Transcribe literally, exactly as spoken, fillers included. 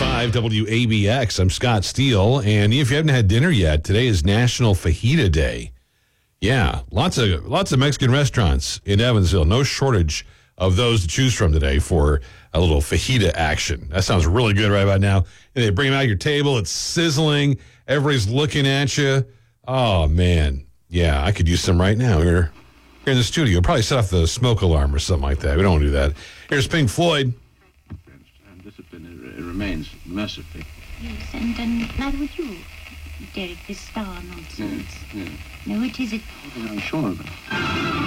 five W A B X. I'm Scott Steele, and if you haven't had dinner yet, today is National Fajita Day. Yeah, lots of lots of Mexican restaurants in Evansville. No shortage of those to choose from today for a little fajita action. That sounds really good right about now. And they bring them out your table. It's sizzling. Everybody's looking at you. Oh, man. Yeah, I could use some right now. Here, here in the studio. Probably set off the smoke alarm or something like that. We don't do that. Here's Pink Floyd. And discipline, it remains mercifully. Yes, and, and neither would you, Derek, this star nonsense. Yeah, yeah. No, it isn't. I'm sure of it.